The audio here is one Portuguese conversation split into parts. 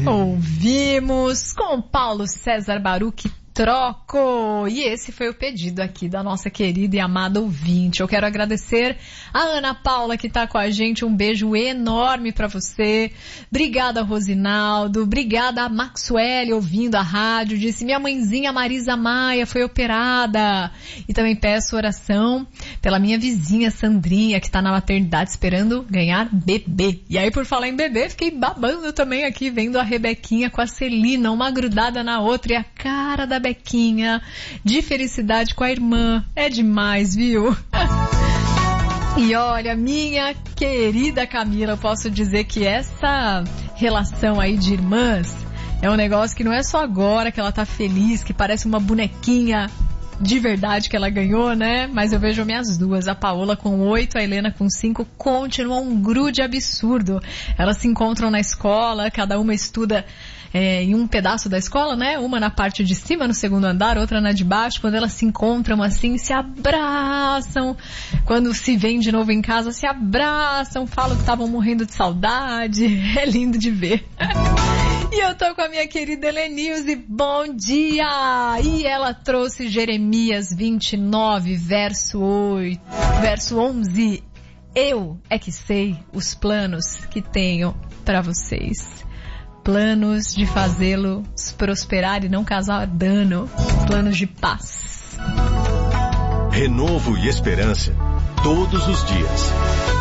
Ouvimos com Paulo César Baruch, Troco. E esse foi o pedido aqui da nossa querida e amada ouvinte. Eu quero agradecer a Ana Paula que tá com a gente. Um beijo enorme pra você. Obrigada, Rosinaldo. Obrigada a Maxwell ouvindo a rádio. Disse, minha mãezinha Marisa Maia foi operada. E também peço oração pela minha vizinha Sandrinha, que tá na maternidade esperando ganhar bebê. E aí, por falar em bebê, fiquei babando também aqui, vendo a Rebequinha com a Celina, uma grudada na outra, e a cara da Bequinha de felicidade com a irmã. É demais, viu? E olha, minha querida Camila, eu posso dizer que essa relação aí de irmãs é um negócio que não é só agora que ela tá feliz, que parece uma bonequinha de verdade que ela ganhou, né? Mas eu vejo minhas duas, a Paola com 8, a Helena com 5, continuam um grude absurdo. Elas se encontram na escola, cada uma estuda em um pedaço da escola, né? Uma na parte de cima, no segundo andar, outra na de baixo. Quando elas se encontram assim, se abraçam. Quando se vêm de novo em casa, se abraçam, falam que estavam morrendo de saudade. É lindo de ver. E eu tô com a minha querida Helenilze, bom dia! E ela trouxe Jeremias 29, verso 11. Eu é que sei os planos que tenho pra vocês. Planos de fazê-los prosperar e não causar dano. Planos de paz. Renovo e esperança todos os dias.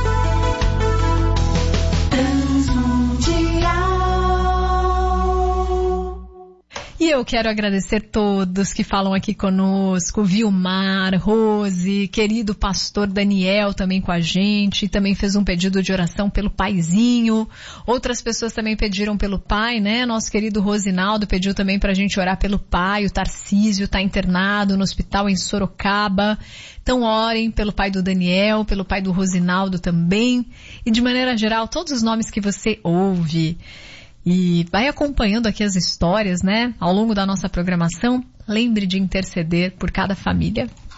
E eu quero agradecer todos que falam aqui conosco, Vilmar, Rose, querido pastor Daniel também com a gente, também fez um pedido de oração pelo paizinho, outras pessoas também pediram pelo pai, né? Nosso querido Rosinaldo pediu também pra gente orar pelo pai, o Tarcísio tá internado no hospital em Sorocaba, então orem pelo pai do Daniel, pelo pai do Rosinaldo também, e de maneira geral, todos os nomes que você ouve. E vai acompanhando aqui as histórias, né? Ao longo da nossa programação, lembre de interceder por cada família